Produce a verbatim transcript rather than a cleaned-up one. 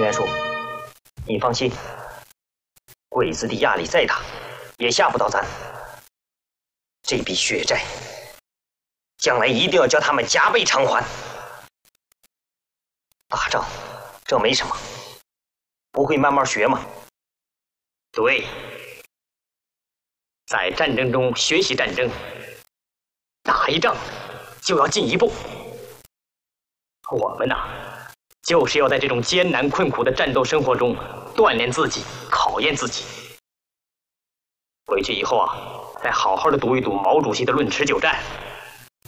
元说：“你放心，鬼子的压力再大，也吓不到咱。这笔血债，将来一定要叫他们加倍偿还。打仗，这没什么，不会慢慢学吗？” 对，在战争中学习战争，打一仗就要进一步。我们呐、啊，就是要在这种艰难困苦的战斗生活中锻炼自己，考验自己。回去以后啊，再好好的读一读毛主席的《论持久战》，